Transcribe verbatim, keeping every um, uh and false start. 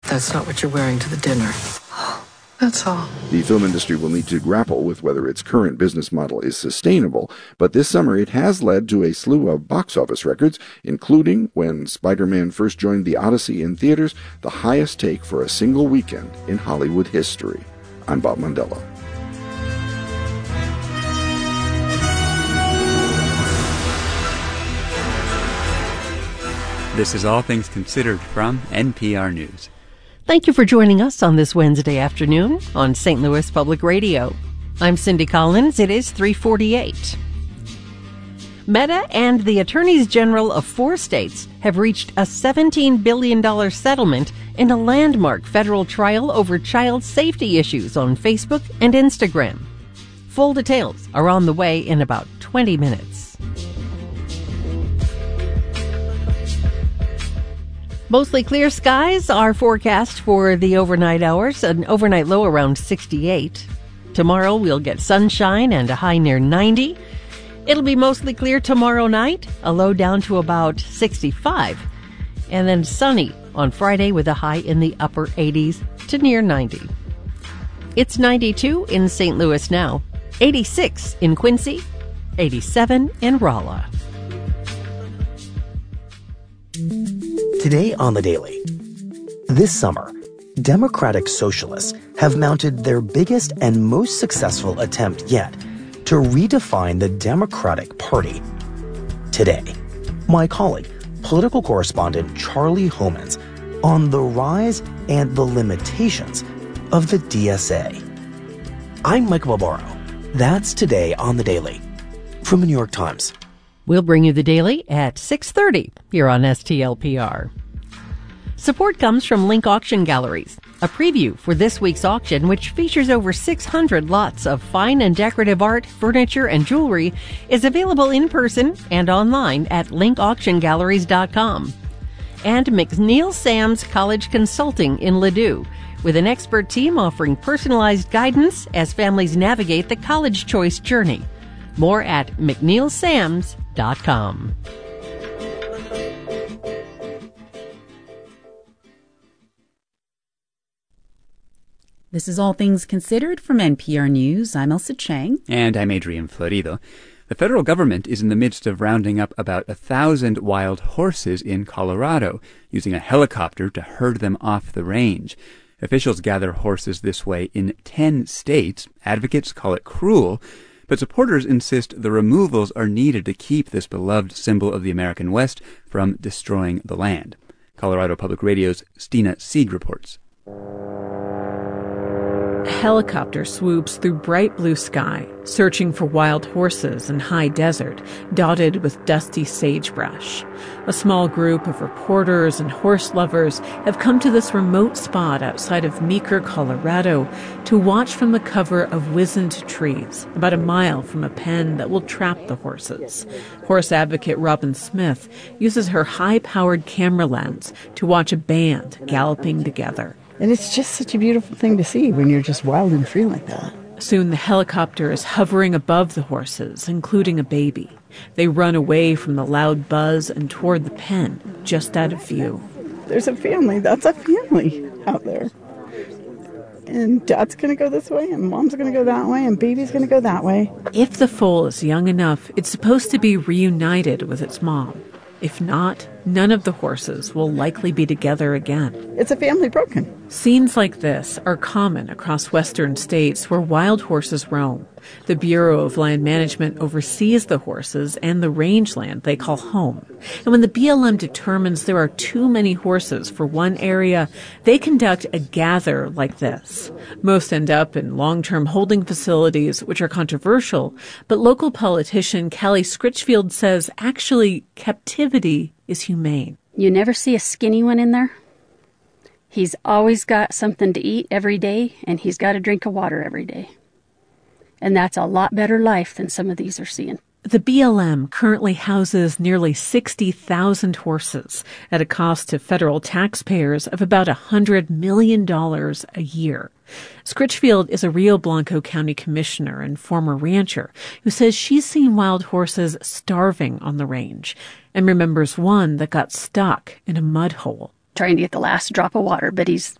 That's not what you're wearing to the dinner. That's all. The film industry will need to grapple with whether its current business model is sustainable, but this summer it has led to a slew of box office records, including, when Spider-Man first joined the Odyssey in theaters, the highest take for a single weekend in Hollywood history. I'm Bob Mondello. This is All Things Considered from N P R News. Thank you for joining us on this Wednesday afternoon on Saint Louis Public Radio. I'm Cindy Collins. It is three forty-eight. Meta and the attorneys general of four states have reached a seventeen billion dollars settlement in a landmark federal trial over child safety issues on Facebook and Instagram. Full details are on the way in about twenty minutes. Mostly clear skies are forecast for the overnight hours, an overnight low around sixty-eight. Tomorrow we'll get sunshine and a high near ninety. It'll be mostly clear tomorrow night, a low down to about sixty-five. And then sunny on Friday with a high in the upper eighties to near ninety. It's ninety-two in Saint Louis now, eighty-six in Quincy, eighty-seven in Rolla. Today on The Daily. This summer, Democratic Socialists have mounted their biggest and most successful attempt yet to redefine the Democratic Party. Today, my colleague, political correspondent Charlie Homans, on the rise and the limitations of the D S A. I'm Michael Barbaro. That's Today on The Daily from the New York Times. We'll bring you The Daily at six thirty here on S T L P R. Support comes from Link Auction Galleries, a preview for this week's auction, which features over six hundred lots of fine and decorative art, furniture, and jewelry, is available in person and online at link auction galleries dot com. And McNeil Sam's College Consulting in Ladue, with an expert team offering personalized guidance as families navigate the college choice journey. More at mcneil sams dot com. This is All Things Considered from N P R News. I'm Elsa Chang. And I'm Adrian Florido. The federal government is in the midst of rounding up about a thousand wild horses in Colorado, using a helicopter to herd them off the range. Officials gather horses this way in ten states. Advocates call it cruel, but supporters insist the removals are needed to keep this beloved symbol of the American West from destroying the land. Colorado Public Radio's Stina Sieg reports. A helicopter swoops through bright blue sky, searching for wild horses in high desert, dotted with dusty sagebrush. A small group of reporters and horse lovers have come to this remote spot outside of Meeker, Colorado, to watch from the cover of wizened trees, about a mile from a pen that will trap the horses. Horse advocate Robin Smith uses her high-powered camera lens to watch a band galloping together. And it's just such a beautiful thing to see when you're just wild and free like that. Soon the helicopter is hovering above the horses, including a baby. They run away from the loud buzz and toward the pen, just out of view. There's a family. That's a family out there. And dad's going to go this way, and mom's going to go that way, and baby's going to go that way. If the foal is young enough, it's supposed to be reunited with its mom. If not, none of the horses will likely be together again. It's a family broken. Scenes like this are common across western states where wild horses roam. The Bureau of Land Management oversees the horses and the rangeland they call home. And when the B L M determines there are too many horses for one area, they conduct a gather like this. Most end up in long-term holding facilities, which are controversial, but local politician Callie Scritchfield says actually captivity is humane. You never see a skinny one in there. He's always got something to eat every day, and he's got a drink of water every day. And that's a lot better life than some of these are seeing. The B L M currently houses nearly sixty thousand horses at a cost to federal taxpayers of about one hundred million dollars a year. Scritchfield is a Rio Blanco County commissioner and former rancher who says she's seen wild horses starving on the range and remembers one that got stuck in a mud hole. Trying to get the last drop of water, but he's